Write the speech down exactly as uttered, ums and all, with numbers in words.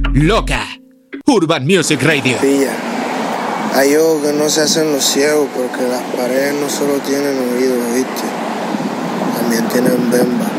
Loca. Urban Music Radio. Pilla. Hay ojos que no se hacen los ciegos porque las paredes no solo tienen oídos, ¿viste? También tienen bemba.